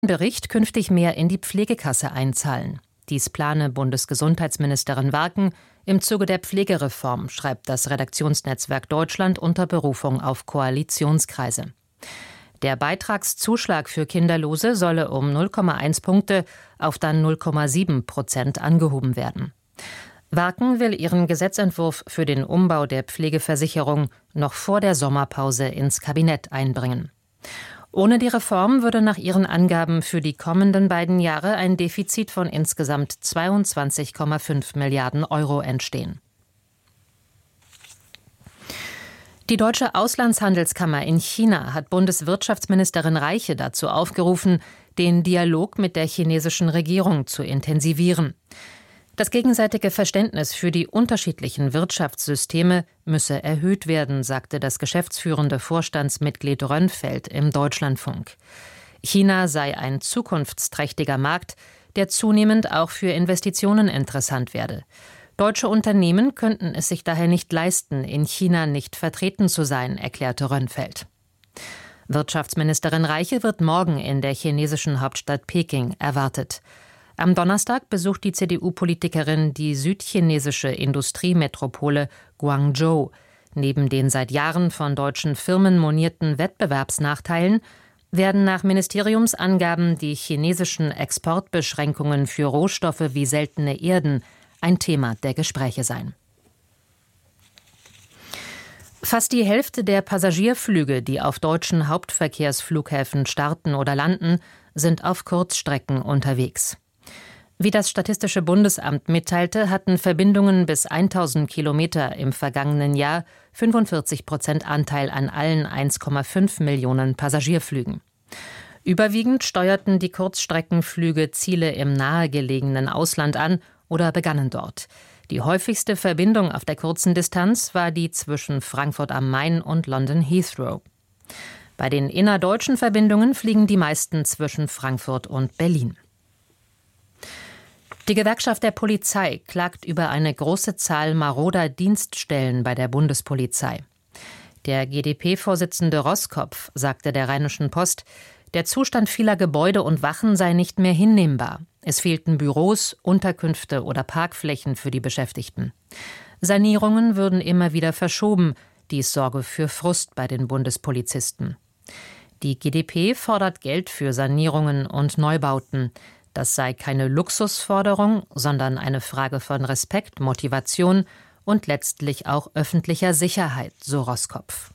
Bericht künftig mehr in die Pflegekasse einzahlen. Dies plane Bundesgesundheitsministerin Warken im Zuge der Pflegereform, schreibt das Redaktionsnetzwerk Deutschland unter Berufung auf Koalitionskreise. Der Beitragszuschlag für Kinderlose solle um 0,1 Punkte auf dann 0,7% angehoben werden. Warken will ihren Gesetzentwurf für den Umbau der Pflegeversicherung noch vor der Sommerpause ins Kabinett einbringen. Ohne die Reform würde nach ihren Angaben für die kommenden beiden Jahre ein Defizit von insgesamt 22,5 Milliarden Euro entstehen. Die Deutsche Auslandshandelskammer in China hat Bundeswirtschaftsministerin Reiche dazu aufgerufen, den Dialog mit der chinesischen Regierung zu intensivieren. Das gegenseitige Verständnis für die unterschiedlichen Wirtschaftssysteme müsse erhöht werden, sagte das geschäftsführende Vorstandsmitglied Rönnfeld im Deutschlandfunk. China sei ein zukunftsträchtiger Markt, der zunehmend auch für Investitionen interessant werde. Deutsche Unternehmen könnten es sich daher nicht leisten, in China nicht vertreten zu sein, erklärte Rönnfeld. Wirtschaftsministerin Reiche wird morgen in der chinesischen Hauptstadt Peking erwartet. Am Donnerstag besucht die CDU-Politikerin die südchinesische Industriemetropole Guangzhou. Neben den seit Jahren von deutschen Firmen monierten Wettbewerbsnachteilen werden nach Ministeriumsangaben die chinesischen Exportbeschränkungen für Rohstoffe wie seltene Erden ein Thema der Gespräche sein. Fast die Hälfte der Passagierflüge, die auf deutschen Hauptverkehrsflughäfen starten oder landen, sind auf Kurzstrecken unterwegs. Wie das Statistische Bundesamt mitteilte, hatten Verbindungen bis 1000 Kilometer im vergangenen Jahr 45% Anteil an allen 1,5 Millionen Passagierflügen. Überwiegend steuerten die Kurzstreckenflüge Ziele im nahegelegenen Ausland an oder begannen dort. Die häufigste Verbindung auf der kurzen Distanz war die zwischen Frankfurt am Main und London Heathrow. Bei den innerdeutschen Verbindungen fliegen die meisten zwischen Frankfurt und Berlin. Die Gewerkschaft der Polizei klagt über eine große Zahl maroder Dienststellen bei der Bundespolizei. Der GdP-Vorsitzende Roskopf sagte der Rheinischen Post, der Zustand vieler Gebäude und Wachen sei nicht mehr hinnehmbar. Es fehlten Büros, Unterkünfte oder Parkflächen für die Beschäftigten. Sanierungen würden immer wieder verschoben. Dies sorge für Frust bei den Bundespolizisten. Die GdP fordert Geld für Sanierungen und Neubauten. Das sei keine Luxusforderung, sondern eine Frage von Respekt, Motivation und letztlich auch öffentlicher Sicherheit, so Roskopf.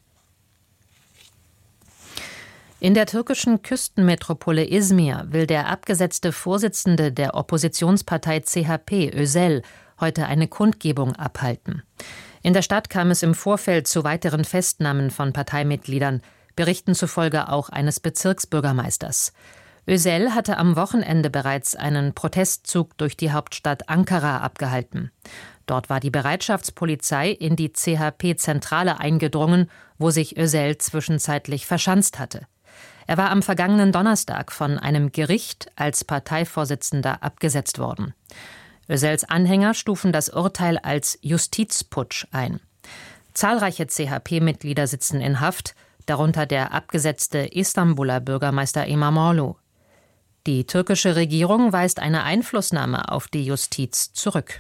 In der türkischen Küstenmetropole Izmir will der abgesetzte Vorsitzende der Oppositionspartei CHP, Özel, heute eine Kundgebung abhalten. In der Stadt kam es im Vorfeld zu weiteren Festnahmen von Parteimitgliedern, Berichten zufolge auch eines Bezirksbürgermeisters. Özel hatte am Wochenende bereits einen Protestzug durch die Hauptstadt Ankara abgehalten. Dort war die Bereitschaftspolizei in die CHP-Zentrale eingedrungen, wo sich Özel zwischenzeitlich verschanzt hatte. Er war am vergangenen Donnerstag von einem Gericht als Parteivorsitzender abgesetzt worden. Özels Anhänger stufen das Urteil als Justizputsch ein. Zahlreiche CHP-Mitglieder sitzen in Haft, darunter der abgesetzte Istanbuler Bürgermeister İmamoğlu. Die türkische Regierung weist eine Einflussnahme auf die Justiz zurück.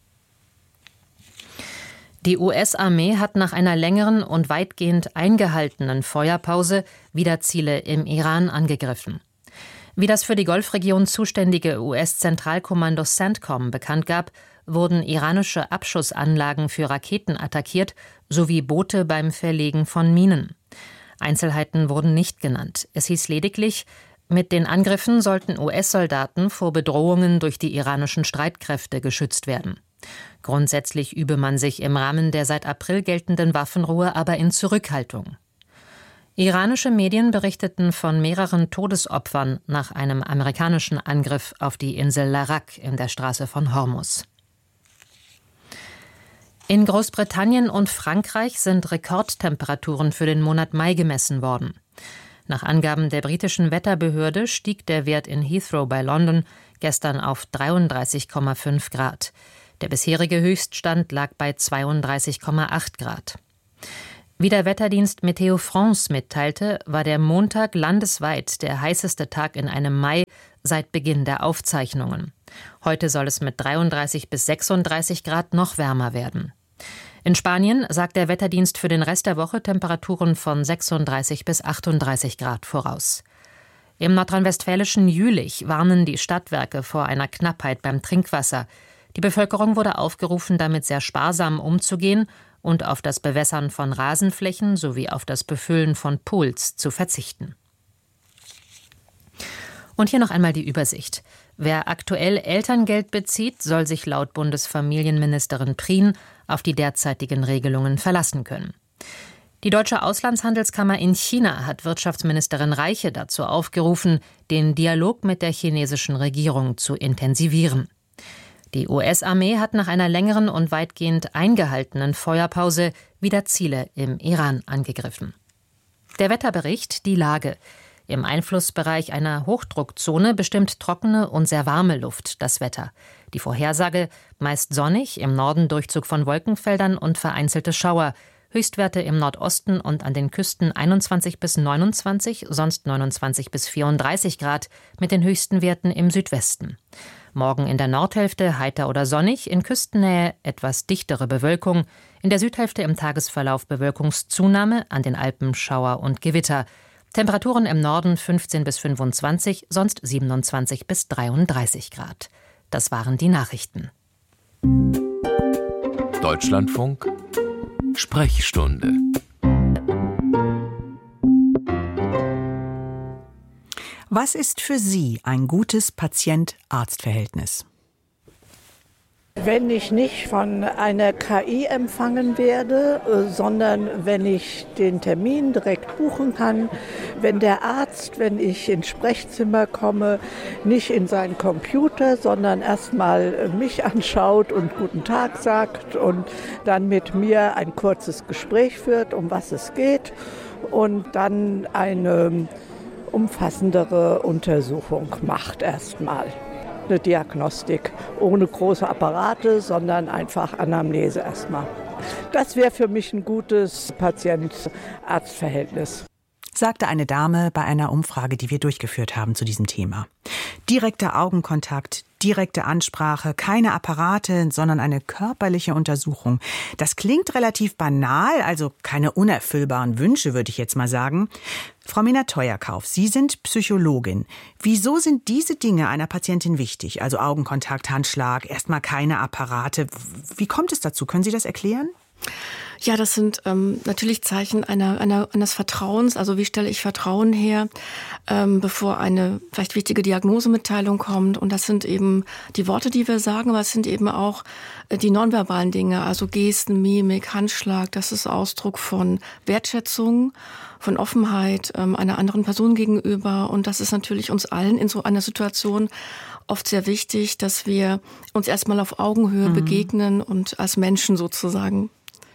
Die US-Armee hat nach einer längeren und weitgehend eingehaltenen Feuerpause wieder Ziele im Iran angegriffen. Wie das für die Golfregion zuständige US-Zentralkommando CENTCOM bekannt gab, wurden iranische Abschussanlagen für Raketen attackiert, sowie Boote beim Verlegen von Minen. Einzelheiten wurden nicht genannt. Es hieß lediglich, mit den Angriffen sollten US-Soldaten vor Bedrohungen durch die iranischen Streitkräfte geschützt werden. Grundsätzlich übe man sich im Rahmen der seit April geltenden Waffenruhe aber in Zurückhaltung. Iranische Medien berichteten von mehreren Todesopfern nach einem amerikanischen Angriff auf die Insel Larak in der Straße von Hormuz. In Großbritannien und Frankreich sind Rekordtemperaturen für den Monat Mai gemessen worden. Nach Angaben der britischen Wetterbehörde stieg der Wert in Heathrow bei London gestern auf 33,5 Grad. Der bisherige Höchststand lag bei 32,8 Grad. Wie der Wetterdienst Météo France mitteilte, war der Montag landesweit der heißeste Tag in einem Mai seit Beginn der Aufzeichnungen. Heute soll es mit 33 bis 36 Grad noch wärmer werden. In Spanien sagt der Wetterdienst für den Rest der Woche Temperaturen von 36 bis 38 Grad voraus. Im nordrhein-westfälischen Jülich warnen die Stadtwerke vor einer Knappheit beim Trinkwasser. Die Bevölkerung wurde aufgerufen, damit sehr sparsam umzugehen und auf das Bewässern von Rasenflächen sowie auf das Befüllen von Pools zu verzichten. Und hier noch einmal die Übersicht. Wer aktuell Elterngeld bezieht, soll sich laut Bundesfamilienministerin Prien auf die derzeitigen Regelungen verlassen können. Die Deutsche Auslandshandelskammer in China hat Wirtschaftsministerin Reiche dazu aufgerufen, den Dialog mit der chinesischen Regierung zu intensivieren. Die US-Armee hat nach einer längeren und weitgehend eingehaltenen Feuerpause wieder Ziele im Iran angegriffen. Der Wetterbericht, die Lage. Im Einflussbereich einer Hochdruckzone bestimmt trockene und sehr warme Luft das Wetter. Die Vorhersage: meist sonnig, im Norden Durchzug von Wolkenfeldern und vereinzelte Schauer. Höchstwerte im Nordosten und an den Küsten 21 bis 29, sonst 29 bis 34 Grad, mit den höchsten Werten im Südwesten. Morgen in der Nordhälfte heiter oder sonnig, in Küstennähe etwas dichtere Bewölkung, in der Südhälfte im Tagesverlauf Bewölkungszunahme, an den Alpen Schauer und Gewitter. Temperaturen im Norden 15 bis 25, sonst 27 bis 33 Grad. Das waren die Nachrichten. Deutschlandfunk Sprechstunde. Was ist für Sie ein gutes Patient-Arzt-Verhältnis? Wenn ich nicht von einer KI empfangen werde, sondern wenn ich den Termin direkt buchen kann, wenn der Arzt, wenn ich ins Sprechzimmer komme, nicht in seinen Computer, sondern erstmal mich anschaut und guten Tag sagt und dann mit mir ein kurzes Gespräch führt, um was es geht, und dann eine umfassendere Untersuchung macht erstmal. Eine Diagnostik ohne große Apparate, sondern einfach Anamnese erstmal. Das wäre für mich ein gutes Patient-Arzt-Verhältnis. Sagte eine Dame bei einer Umfrage, die wir durchgeführt haben zu diesem Thema. Direkter Augenkontakt, direkte Ansprache, keine Apparate, sondern eine körperliche Untersuchung. Das klingt relativ banal, also keine unerfüllbaren Wünsche, würde ich jetzt mal sagen. Frau Minna-Teuerkauf, Sie sind Psychologin. Wieso sind diese Dinge einer Patientin wichtig? Also Augenkontakt, Handschlag, erstmal keine Apparate. Wie kommt es dazu? Können Sie das erklären? Ja, das sind natürlich Zeichen eines Vertrauens. Also wie stelle ich Vertrauen her, bevor eine vielleicht wichtige Diagnosemitteilung kommt. Und das sind eben die Worte, die wir sagen, aber es sind eben auch die nonverbalen Dinge, also Gesten, Mimik, Handschlag. Das ist Ausdruck von Wertschätzung, von Offenheit einer anderen Person gegenüber. Und das ist natürlich uns allen in so einer Situation oft sehr wichtig, dass wir uns erstmal auf Augenhöhe begegnen und als Menschen sozusagen.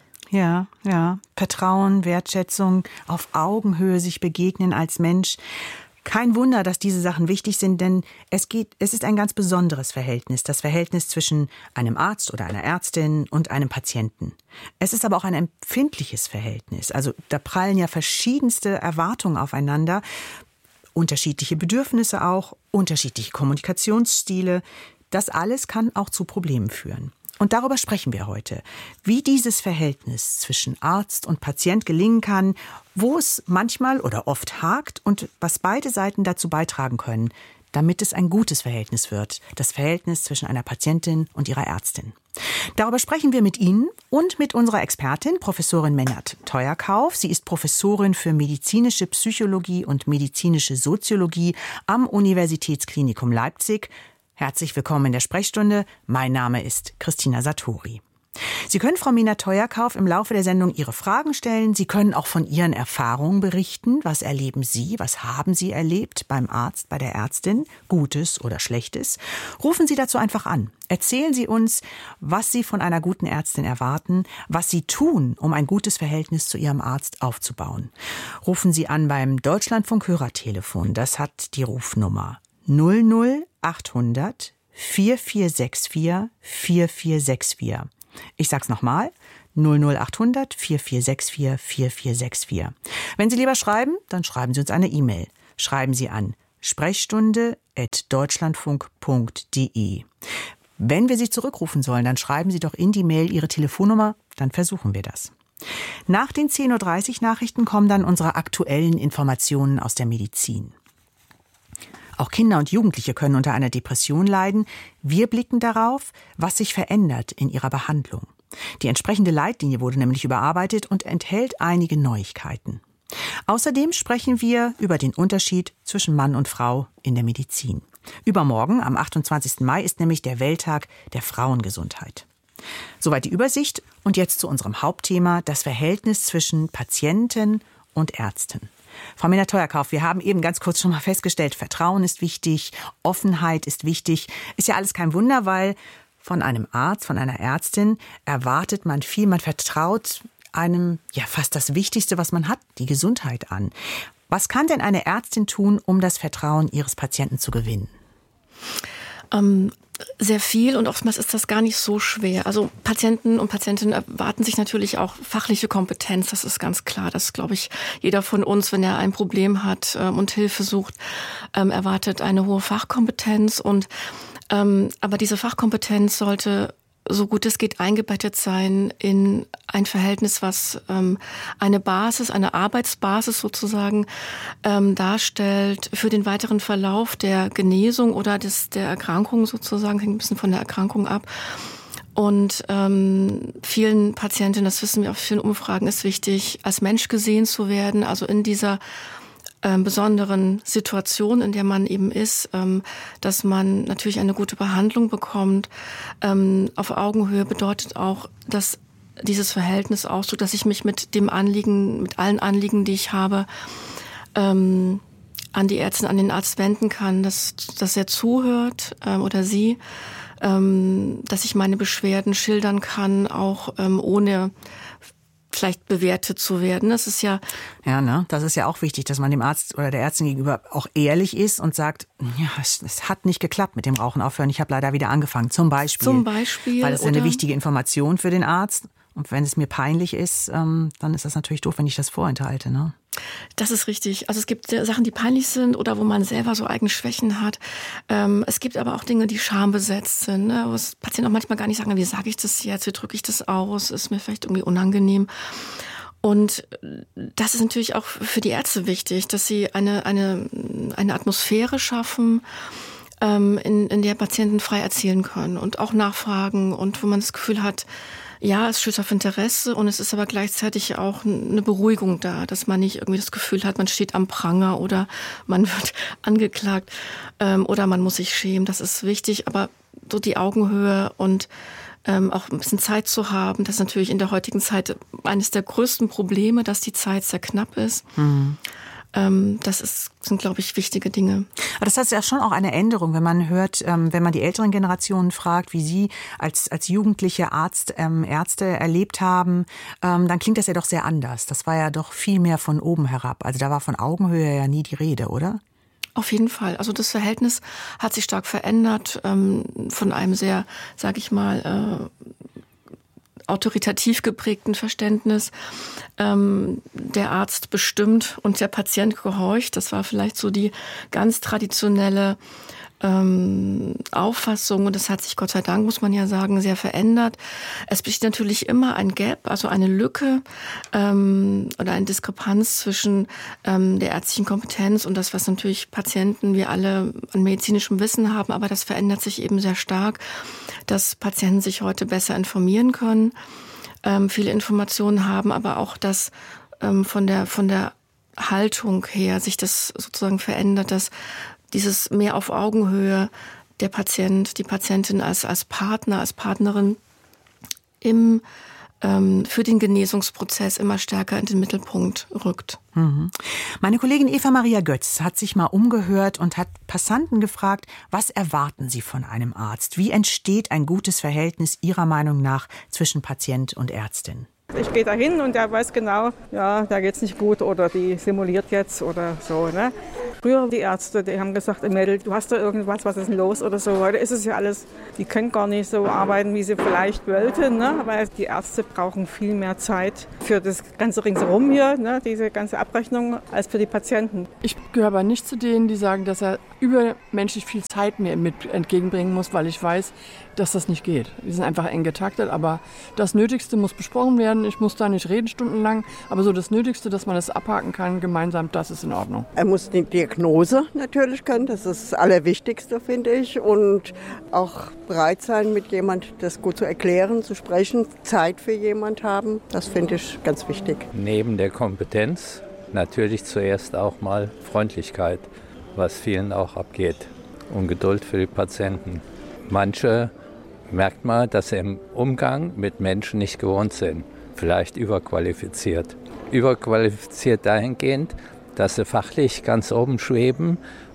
Ja. Vertrauen, Wertschätzung, auf Augenhöhe sich begegnen als Mensch. Kein Wunder, dass diese Sachen wichtig sind, denn es ist ein ganz besonderes Verhältnis, das Verhältnis zwischen einem Arzt oder einer Ärztin und einem Patienten. Es ist aber auch ein empfindliches Verhältnis. Also da prallen ja verschiedenste Erwartungen aufeinander, unterschiedliche Bedürfnisse auch, unterschiedliche Kommunikationsstile. Das alles kann auch zu Problemen führen. Und darüber sprechen wir heute, wie dieses Verhältnis zwischen Arzt und Patient gelingen kann, wo es manchmal oder oft hakt und was beide Seiten dazu beitragen können, damit es ein gutes Verhältnis wird, das Verhältnis zwischen einer Patientin und ihrer Ärztin. Darüber sprechen wir mit Ihnen und mit unserer Expertin, Professorin Minna-Teuerkauf. Sie ist Professorin für medizinische Psychologie und medizinische Soziologie am Universitätsklinikum Leipzig. Herzlich willkommen in der Sprechstunde. Mein Name ist Christina Satori. Sie können Frau Minna-Teuerkauf im Laufe der Sendung Ihre Fragen stellen. Sie können auch von Ihren Erfahrungen berichten. Was erleben Sie? Was haben Sie erlebt beim Arzt, bei der Ärztin? Gutes oder Schlechtes? Rufen Sie dazu einfach an. Erzählen Sie uns, was Sie von einer guten Ärztin erwarten, was Sie tun, um ein gutes Verhältnis zu Ihrem Arzt aufzubauen. Rufen Sie an beim Deutschlandfunk Hörertelefon. Das hat die Rufnummer 00800 4464 4464. Ich sag's nochmal, 00800 4464 4464. Wenn Sie lieber schreiben, dann schreiben Sie uns eine E-Mail. Schreiben Sie an sprechstunde@deutschlandfunk.de. Wenn wir Sie zurückrufen sollen, dann schreiben Sie doch in die Mail Ihre Telefonnummer, dann versuchen wir das. Nach den 10.30 Uhr Nachrichten kommen dann unsere aktuellen Informationen aus der Medizin. Auch Kinder und Jugendliche können unter einer Depression leiden. Wir blicken darauf, was sich verändert in ihrer Behandlung. Die entsprechende Leitlinie wurde nämlich überarbeitet und enthält einige Neuigkeiten. Außerdem sprechen wir über den Unterschied zwischen Mann und Frau in der Medizin. Übermorgen, am 28. Mai, ist nämlich der Welttag der Frauengesundheit. Soweit die Übersicht und jetzt zu unserem Hauptthema, das Verhältnis zwischen Patienten und Ärzten. Frau Minna-Theuerkauf, wir haben eben ganz kurz schon mal festgestellt, Vertrauen ist wichtig, Offenheit ist wichtig. Ist ja alles kein Wunder, weil von einem Arzt, von einer Ärztin erwartet man viel, man vertraut einem ja fast das Wichtigste, was man hat, die Gesundheit an. Was kann denn eine Ärztin tun, um das Vertrauen ihres Patienten zu gewinnen? Sehr viel und oftmals ist das gar nicht so schwer. Also Patienten und Patientinnen erwarten sich natürlich auch fachliche Kompetenz, das ist ganz klar. Das glaube ich, jeder von uns, wenn er ein Problem hat und Hilfe sucht, erwartet eine hohe Fachkompetenz. Aber diese Fachkompetenz sollte so gut es geht eingebettet sein in ein Verhältnis, was eine Basis, eine Arbeitsbasis sozusagen darstellt für den weiteren Verlauf der Genesung oder der Erkrankung sozusagen, hängt ein bisschen von der Erkrankung ab. Und vielen Patientinnen, das wissen wir auf vielen Umfragen, ist wichtig, als Mensch gesehen zu werden, also in dieser besonderen Situation, in der man eben ist, dass man natürlich eine gute Behandlung bekommt. Auf Augenhöhe bedeutet auch, dass dieses Verhältnis ausdrückt, dass ich mich mit dem Anliegen, mit allen Anliegen, die ich habe, an die Ärztin, an den Arzt wenden kann, dass er zuhört oder sie, dass ich meine Beschwerden schildern kann, auch ohne vielleicht bewertet zu werden. Das ist ja... Ja, ne? Das ist ja auch wichtig, dass man dem Arzt oder der Ärztin gegenüber auch ehrlich ist und sagt, ja, es hat nicht geklappt mit dem Rauchen aufhören, ich habe leider wieder angefangen. Zum Beispiel. Weil das ist eine wichtige Information für den Arzt. Und wenn es mir peinlich ist, dann ist das natürlich doof, wenn ich das vorenthalte, ne? Das ist richtig. Also es gibt Sachen, die peinlich sind oder wo man selber so eigene Schwächen hat. Es gibt aber auch Dinge, die schambesetzt sind, ne? Wo Patienten auch manchmal gar nicht sagen, wie sage ich das jetzt, wie drücke ich das aus, ist mir vielleicht irgendwie unangenehm. Und das ist natürlich auch für die Ärzte wichtig, dass sie eine Atmosphäre schaffen, in der Patienten frei erzählen können und auch nachfragen und wo man das Gefühl hat, ja, es stößt auf Interesse und es ist aber gleichzeitig auch eine Beruhigung da, dass man nicht irgendwie das Gefühl hat, man steht am Pranger oder man wird angeklagt oder man muss sich schämen. Das ist wichtig, aber so die Augenhöhe und auch ein bisschen Zeit zu haben, das ist natürlich in der heutigen Zeit eines der größten Probleme, dass die Zeit sehr knapp ist. Mhm. Sind, glaube ich, wichtige Dinge. Aber das heißt ja schon auch eine Änderung, wenn man hört, wenn man die älteren Generationen fragt, wie sie als jugendliche Ärzte erlebt haben, dann klingt das ja doch sehr anders. Das war ja doch viel mehr von oben herab. Also da war von Augenhöhe ja nie die Rede, oder? Auf jeden Fall. Also das Verhältnis hat sich stark verändert von einem sehr, sage ich mal, autoritativ geprägten Verständnis. Der Arzt bestimmt und der Patient gehorcht. Das war vielleicht so die ganz traditionelle Auffassung und das hat sich Gott sei Dank, muss man ja sagen, sehr verändert. Es besteht natürlich immer ein Gap, also eine Lücke oder eine Diskrepanz zwischen der ärztlichen Kompetenz und das, was natürlich Patienten, wir alle an medizinischem Wissen haben, aber das verändert sich eben sehr stark, dass Patienten sich heute besser informieren können, viele Informationen haben, aber auch, dass von der Haltung her sich das sozusagen verändert, dass dieses mehr auf Augenhöhe der Patient, die Patientin als Partner, als Partnerin für den Genesungsprozess immer stärker in den Mittelpunkt rückt. Mhm. Meine Kollegin Eva Maria Götz hat sich mal umgehört und hat Passanten gefragt, was erwarten sie von einem Arzt? Wie entsteht ein gutes Verhältnis Ihrer Meinung nach zwischen Patient und Ärztin? Ich gehe da hin und der weiß genau, ja, da geht's nicht gut oder die simuliert jetzt oder so, ne? Früher die Ärzte, die haben gesagt, Mädel, du hast da irgendwas, was ist denn los oder so. Heute ist es ja alles, die können gar nicht so arbeiten, wie sie vielleicht wollten, ne? Aber die Ärzte brauchen viel mehr Zeit für das ganze Ringsherum hier, ne? Diese ganze Abrechnung, als für die Patienten. Ich gehöre aber nicht zu denen, die sagen, dass er übermenschlich viel Zeit mir mit entgegenbringen muss, weil ich weiß, dass das nicht geht. Die sind einfach eng getaktet, aber das Nötigste muss besprochen werden. Ich muss da nicht reden stundenlang, aber so das Nötigste, dass man das abhaken kann, gemeinsam, das ist in Ordnung. Er muss die Diagnose natürlich können, das ist das Allerwichtigste, finde ich. Und auch bereit sein, mit jemand das gut zu erklären, zu sprechen, Zeit für jemand haben, das finde ich ganz wichtig. Neben der Kompetenz natürlich zuerst auch mal Freundlichkeit, was vielen auch abgeht, und Geduld für die Patienten. Manche merkt man, dass sie im Umgang mit Menschen nicht gewohnt sind, vielleicht überqualifiziert. Überqualifiziert dahingehend, dass sie fachlich ganz oben schweben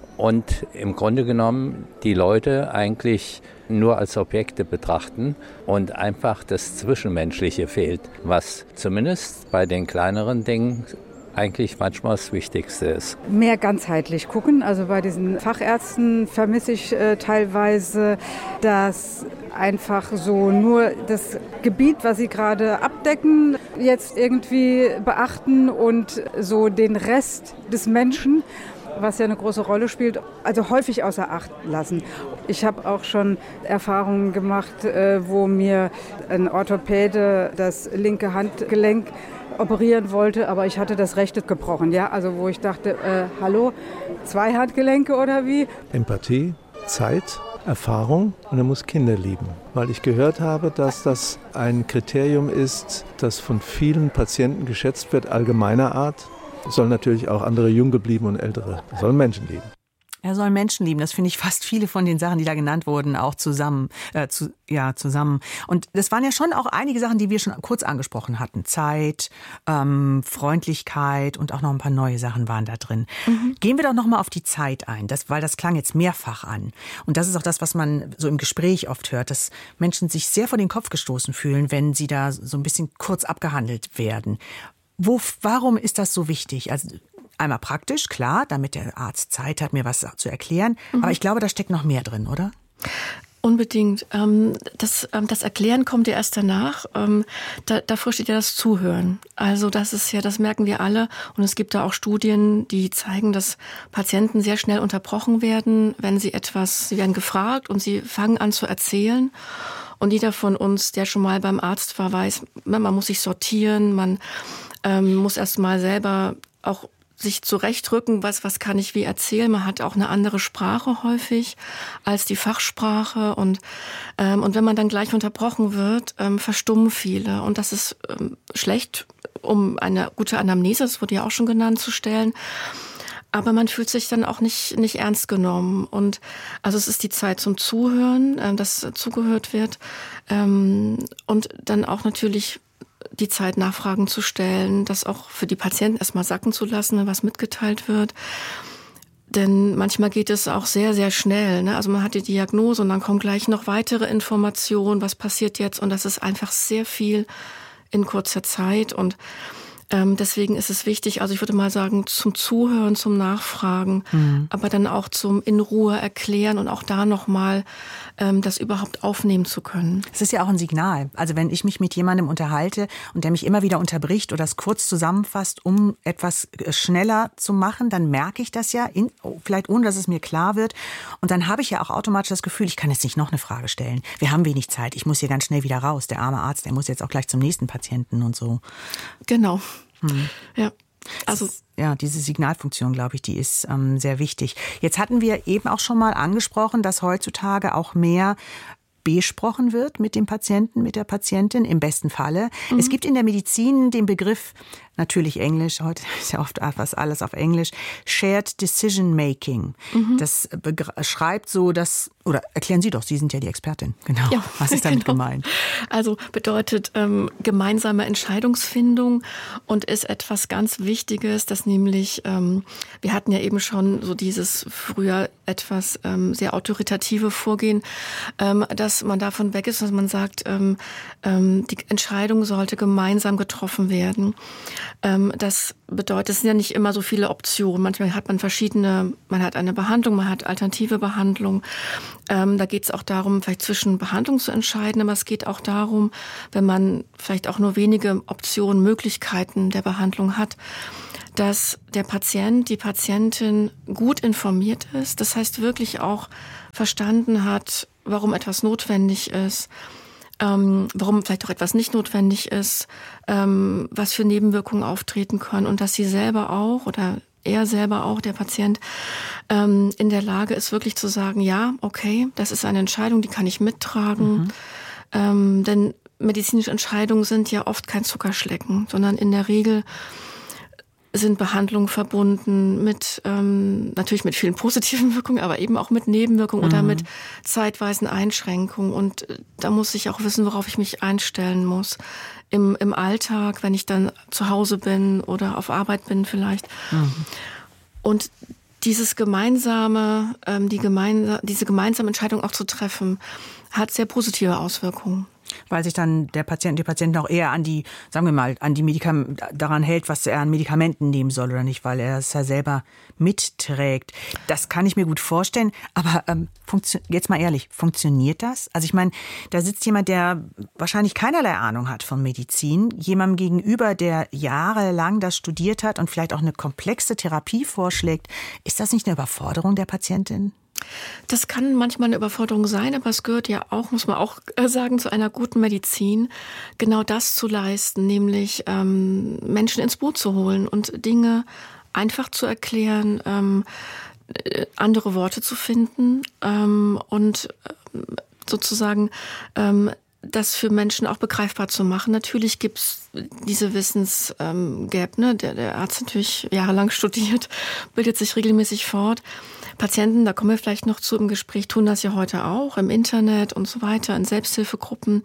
und im Grunde genommen die Leute eigentlich nur als Objekte betrachten und einfach das Zwischenmenschliche fehlt, was zumindest bei den kleineren Dingen eigentlich manchmal das Wichtigste ist. Mehr ganzheitlich gucken. Also bei diesen Fachärzten vermisse ich teilweise, dass einfach so nur das Gebiet, was sie gerade abdecken, jetzt irgendwie beachten und so den Rest des Menschen, was ja eine große Rolle spielt, also häufig außer Acht lassen. Ich habe auch schon Erfahrungen gemacht, wo mir ein Orthopäde das linke Handgelenk operieren wollte, aber ich hatte das rechte gebrochen. Ja? Also wo ich dachte, hallo, 2 Handgelenke oder wie? Empathie, Zeit, Erfahrung und er muss Kinder lieben. Weil ich gehört habe, dass das ein Kriterium ist, das von vielen Patienten geschätzt wird, allgemeiner Art. Es sollen natürlich auch andere jung geblieben und ältere, sollen Menschen lieben. Er soll Menschen lieben. Das finde ich fast viele von den Sachen, die da genannt wurden, auch zusammen. Zusammen. Und das waren ja schon auch einige Sachen, die wir schon kurz angesprochen hatten. Zeit, Freundlichkeit und auch noch ein paar neue Sachen waren da drin. Gehen wir doch noch mal auf die Zeit ein, weil das klang jetzt mehrfach an. Und das ist auch das, was man so im Gespräch oft hört, dass Menschen sich sehr vor den Kopf gestoßen fühlen, wenn sie da so ein bisschen kurz abgehandelt werden. Warum ist das so wichtig? Also einmal praktisch, klar, damit der Arzt Zeit hat, mir was zu erklären. Aber ich glaube, da steckt noch mehr drin, oder? Unbedingt. Das Erklären kommt ja erst danach. Davor steht ja das Zuhören. Also das ist ja, das merken wir alle. Und es gibt da auch Studien, die zeigen, dass Patienten sehr schnell unterbrochen werden, wenn sie werden gefragt und sie fangen an zu erzählen. Und jeder von uns, der schon mal beim Arzt war, weiß, man muss sich sortieren, man muss erst mal selber auch sich zurechtrücken, was kann ich wie erzählen. Man hat auch eine andere Sprache häufig als die Fachsprache. Und wenn man dann gleich unterbrochen wird, verstummen viele. Und das ist schlecht, um eine gute Anamnese, das wurde ja auch schon genannt, zu stellen. Aber man fühlt sich dann auch nicht ernst genommen. Und also es ist die Zeit zum Zuhören, dass zugehört wird. Und dann auch natürlich die Zeit, Nachfragen zu stellen, das auch für die Patienten erstmal sacken zu lassen, was mitgeteilt wird. Denn manchmal geht es auch sehr, sehr schnell, ne? Also man hat die Diagnose und dann kommen gleich noch weitere Informationen, was passiert jetzt? Und das ist einfach sehr viel in kurzer Zeit. Und deswegen ist es wichtig, also ich würde mal sagen, zum Zuhören, zum Nachfragen, aber dann auch zum in Ruhe erklären und auch da nochmal das überhaupt aufnehmen zu können. Es ist ja auch ein Signal. Also wenn ich mich mit jemandem unterhalte und der mich immer wieder unterbricht oder es kurz zusammenfasst, um etwas schneller zu machen, dann merke ich das ja, vielleicht ohne, dass es mir klar wird. Und dann habe ich ja auch automatisch das Gefühl, ich kann jetzt nicht noch eine Frage stellen. Wir haben wenig Zeit, ich muss hier ganz schnell wieder raus. Der arme Arzt, der muss jetzt auch gleich zum nächsten Patienten und so. Genau. Ja. Also ja, diese Signalfunktion, glaube ich, die ist sehr wichtig. Jetzt hatten wir eben auch schon mal angesprochen, dass heutzutage auch mehr besprochen wird mit dem Patienten, mit der Patientin, im besten Falle. Es gibt in der Medizin den Begriff, natürlich Englisch, heute ist ja oft fast alles auf Englisch, Shared Decision Making. Das beschreibt so das Oder erklären Sie doch, Sie sind ja die Expertin. Genau. Ja, was ist damit gemeint? Also bedeutet gemeinsame Entscheidungsfindung und ist etwas ganz Wichtiges, dass nämlich, wir hatten ja eben schon so dieses früher etwas sehr autoritative Vorgehen, dass man davon weg ist, dass man sagt, die Entscheidung sollte gemeinsam getroffen werden. Das bedeutet, es sind ja nicht immer so viele Optionen. Manchmal hat man man hat eine Behandlung, man hat alternative Behandlung. Da geht es auch darum, vielleicht zwischen Behandlung zu entscheiden, aber es geht auch darum, wenn man vielleicht auch nur wenige Optionen, Möglichkeiten der Behandlung hat, dass der Patient, die Patientin gut informiert ist. Das heißt wirklich auch verstanden hat, warum etwas notwendig ist, warum vielleicht auch etwas nicht notwendig ist, was für Nebenwirkungen auftreten können und dass sie selber auch oder er selber auch, der Patient, in der Lage ist, wirklich zu sagen, ja, okay, das ist eine Entscheidung, die kann ich mittragen. Denn medizinische Entscheidungen sind ja oft kein Zuckerschlecken, sondern in der Regel sind Behandlungen verbunden mit natürlich mit vielen positiven Wirkungen, aber eben auch mit Nebenwirkungen oder mit zeitweisen Einschränkungen. Und da muss ich auch wissen, worauf ich mich einstellen muss. Im Alltag, wenn ich dann zu Hause bin oder auf Arbeit bin vielleicht. Und dieses gemeinsame, diese gemeinsame Entscheidung auch zu treffen, hat sehr positive Auswirkungen. Weil sich dann der Patient, die Patientin auch eher an die, sagen wir mal, an die daran hält, was er an Medikamenten nehmen soll oder nicht, weil er es ja selber mitträgt. Das kann ich mir gut vorstellen. Aber jetzt mal ehrlich, funktioniert das? Also ich meine, da sitzt jemand, der wahrscheinlich keinerlei Ahnung hat von Medizin, jemandem gegenüber, der jahrelang das studiert hat und vielleicht auch eine komplexe Therapie vorschlägt. Ist das nicht eine Überforderung der Patientin? Das kann manchmal eine Überforderung sein, aber es gehört ja auch, muss man auch sagen, zu einer guten Medizin, genau das zu leisten, nämlich Menschen ins Boot zu holen und Dinge einfach zu erklären, andere Worte zu finden und sozusagen das für Menschen auch begreifbar zu machen. Natürlich gibt's diese Wissensgap, ne? Der Arzt natürlich jahrelang studiert, bildet sich regelmäßig fort. Patienten, da kommen wir vielleicht noch zu im Gespräch, tun das ja heute auch im Internet und so weiter, in Selbsthilfegruppen.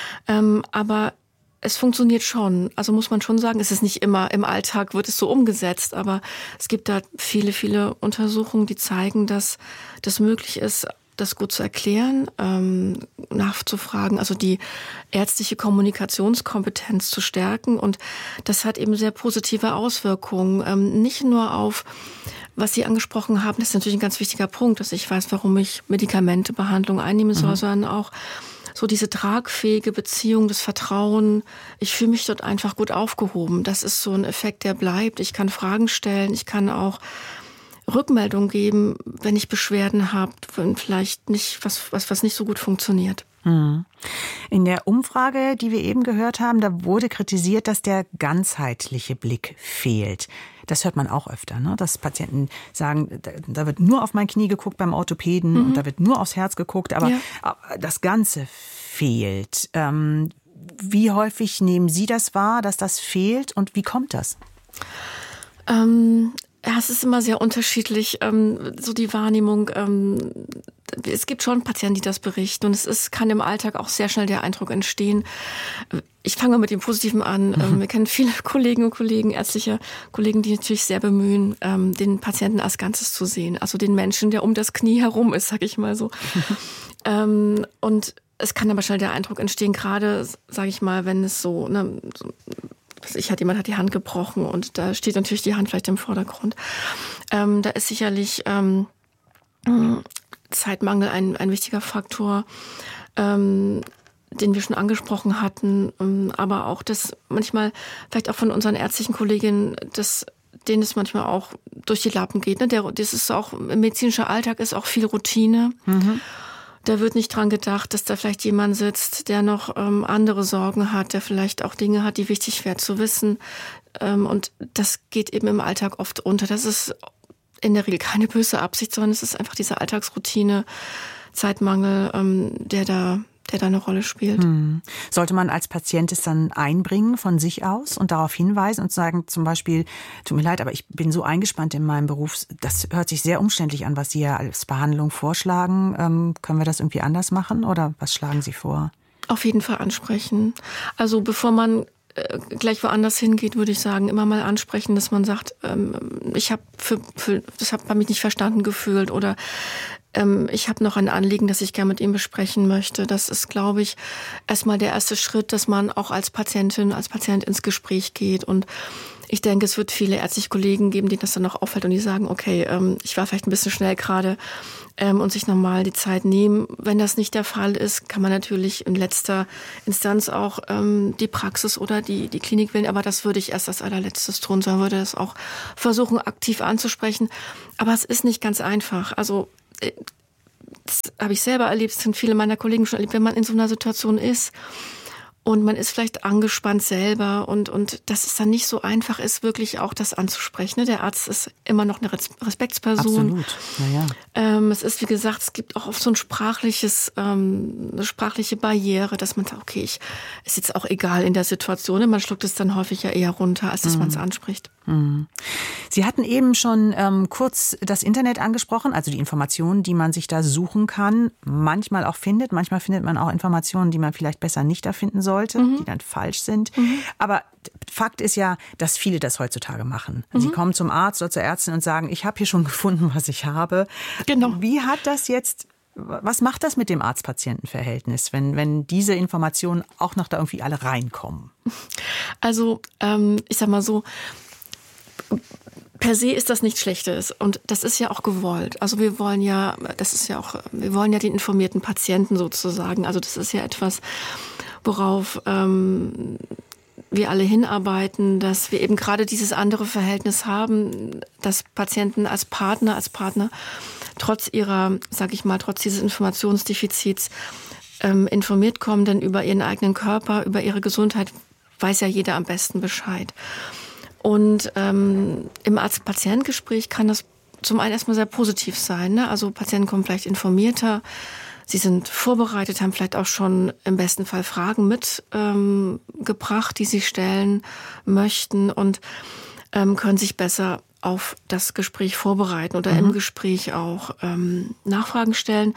Aber es funktioniert schon. Also muss man schon sagen, es ist nicht immer im Alltag, wird es so umgesetzt, aber es gibt da viele, viele Untersuchungen, die zeigen, dass das möglich ist, das gut zu erklären, nachzufragen, also die ärztliche Kommunikationskompetenz zu stärken. Und das hat eben sehr positive Auswirkungen, nicht nur auf, was Sie angesprochen haben, das ist natürlich ein ganz wichtiger Punkt, dass ich weiß, warum ich Medikamentebehandlung einnehmen soll, sondern auch so diese tragfähige Beziehung, das Vertrauen. Ich fühle mich dort einfach gut aufgehoben. Das ist so ein Effekt, der bleibt. Ich kann Fragen stellen, ich kann auch Rückmeldung geben, wenn ich Beschwerden habe, wenn vielleicht nicht was nicht so gut funktioniert. In der Umfrage, die wir eben gehört haben, da wurde kritisiert, dass der ganzheitliche Blick fehlt. Das hört man auch öfter, ne? Dass Patienten sagen, da wird nur auf mein Knie geguckt beim Orthopäden und da wird nur aufs Herz geguckt, aber das Ganze fehlt. Wie häufig nehmen Sie das wahr, dass das fehlt und wie kommt das? Ja, es ist immer sehr unterschiedlich, so die Wahrnehmung. Es gibt schon Patienten, die das berichten und kann im Alltag auch sehr schnell der Eindruck entstehen. Ich fange mal mit dem Positiven an. Wir kennen viele Kolleginnen und Kollegen, ärztliche Kollegen, die natürlich sehr bemühen, den Patienten als Ganzes zu sehen. Also den Menschen, der um das Knie herum ist, sag ich mal so. Und es kann aber schnell der Eindruck entstehen, gerade, sage ich mal, wenn es so, jemand hat die Hand gebrochen und da steht natürlich die Hand vielleicht im Vordergrund. Da ist sicherlich Zeitmangel ein wichtiger Faktor, den wir schon angesprochen hatten, aber auch das manchmal vielleicht auch von unseren ärztlichen Kolleginnen, denen es manchmal auch durch die Lappen geht. Ne? Das ist auch im medizinischen Alltag ist auch viel Routine. Da wird nicht dran gedacht, dass da vielleicht jemand sitzt, der noch andere Sorgen hat, der vielleicht auch Dinge hat, die wichtig wäre zu wissen. Und das geht eben im Alltag oft unter. Das ist in der Regel keine böse Absicht, sondern es ist einfach diese Alltagsroutine, Zeitmangel, der da der da eine Rolle spielt. Sollte man als Patient es dann einbringen von sich aus und darauf hinweisen und sagen zum Beispiel, tut mir leid, aber ich bin so eingespannt in meinem Beruf, das hört sich sehr umständlich an, was Sie ja als Behandlung vorschlagen. Können wir das irgendwie anders machen oder was schlagen Sie vor? Auf jeden Fall ansprechen. Also bevor man gleich woanders hingeht, würde ich sagen, immer mal ansprechen, dass man sagt, ich habe mich nicht verstanden gefühlt oder ich habe noch ein Anliegen, das ich gerne mit ihm besprechen möchte. Das ist, glaube ich, erstmal der erste Schritt, dass man auch als Patientin, als Patient ins Gespräch geht. Und ich denke, es wird viele ärztliche Kollegen geben, denen das dann noch auffällt und die sagen, okay, ich war vielleicht ein bisschen schnell gerade und sich nochmal die Zeit nehmen. Wenn das nicht der Fall ist, kann man natürlich in letzter Instanz auch die Praxis oder die Klinik wählen. Aber das würde ich erst als allerletztes tun, sondern würde das auch versuchen, aktiv anzusprechen. Aber es ist nicht ganz einfach. Also das habe ich selber erlebt, das sind viele meiner Kollegen schon erlebt, wenn man in so einer Situation ist und man ist vielleicht angespannt selber und dass es dann nicht so einfach ist, wirklich auch das anzusprechen. Der Arzt ist immer noch eine Respektsperson. Absolut, ja. Es ist, wie gesagt, es gibt auch oft so eine sprachliche Barriere, dass man sagt, okay, ist jetzt auch egal in der Situation. Man schluckt es dann häufig ja eher runter, als dass man es anspricht. Sie hatten eben schon kurz das Internet angesprochen, also die Informationen, die man sich da suchen kann, manchmal auch findet. Manchmal findet man auch Informationen, die man vielleicht besser nicht erfinden sollte, die dann falsch sind. Aber Fakt ist ja, dass viele das heutzutage machen. Sie kommen zum Arzt oder zur Ärztin und sagen, ich habe hier schon gefunden, was ich habe. Genau. Wie hat das jetzt, was macht das mit dem Arzt-Patienten-Verhältnis, wenn diese Informationen auch noch da irgendwie alle reinkommen? Also, ich sag mal so, per se ist das nichts Schlechtes und das ist ja auch gewollt. Also wir wollen ja den informierten Patienten sozusagen. Also das ist ja etwas, worauf wir alle hinarbeiten, dass wir eben gerade dieses andere Verhältnis haben, dass Patienten als Partner trotz dieses Informationsdefizits informiert kommen, denn über ihren eigenen Körper, über ihre Gesundheit weiß ja jeder am besten Bescheid. Und im Arzt-Patient-Gespräch kann das zum einen erstmal sehr positiv sein. Ne? Also Patienten kommen vielleicht informierter, sie sind vorbereitet, haben vielleicht auch schon im besten Fall Fragen mitgebracht, die sie stellen möchten und können sich besser auf das Gespräch vorbereiten oder im Gespräch auch Nachfragen stellen.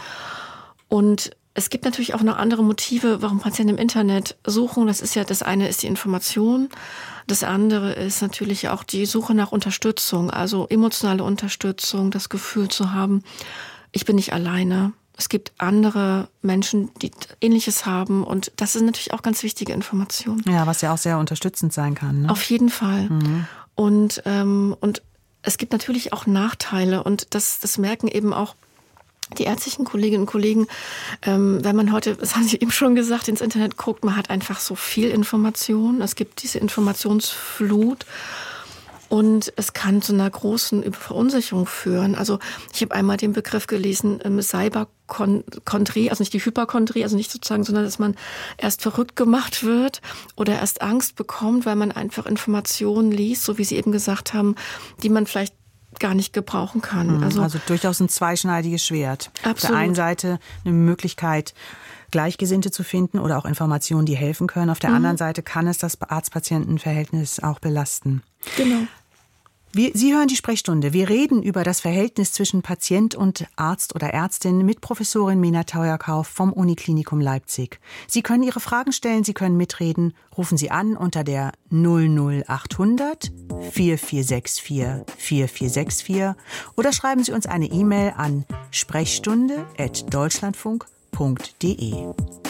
Und es gibt natürlich auch noch andere Motive, warum Patienten im Internet suchen. Das eine ist die Information. Das andere ist natürlich auch die Suche nach Unterstützung, also emotionale Unterstützung, das Gefühl zu haben, ich bin nicht alleine. Es gibt andere Menschen, die Ähnliches haben und das ist natürlich auch ganz wichtige Information. Ja, was ja auch sehr unterstützend sein kann. Ne? Auf jeden Fall. Und es gibt natürlich auch Nachteile und das merken eben auch die ärztlichen Kolleginnen und Kollegen, wenn man heute, das haben Sie eben schon gesagt, ins Internet guckt, man hat einfach so viel Information. Es gibt diese Informationsflut und es kann zu einer großen Verunsicherung führen. Also ich habe einmal den Begriff gelesen, Cyberchondrie, also nicht die Hyperchondrie, also nicht sozusagen, sondern dass man erst verrückt gemacht wird oder erst Angst bekommt, weil man einfach Informationen liest, so wie Sie eben gesagt haben, die man vielleicht gar nicht gebrauchen kann. Also durchaus ein zweischneidiges Schwert. Absolut. Auf der einen Seite eine Möglichkeit, Gleichgesinnte zu finden oder auch Informationen, die helfen können. Auf der anderen Seite kann es das Arzt-Patienten-Verhältnis auch belasten. Genau. Sie hören die Sprechstunde. Wir reden über das Verhältnis zwischen Patient und Arzt oder Ärztin mit Professorin Mena Teuerkauf vom Uniklinikum Leipzig. Sie können Ihre Fragen stellen, Sie können mitreden. Rufen Sie an unter der 00800 4464 4464 oder schreiben Sie uns eine E-Mail an sprechstunde@deutschlandfunk.de.